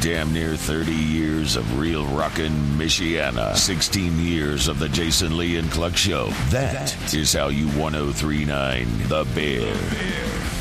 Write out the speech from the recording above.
Damn near 30 years of real rockin' Michiana. 16 years of the Jason Lee and Cluck Show. That is how you 1039 The Bear.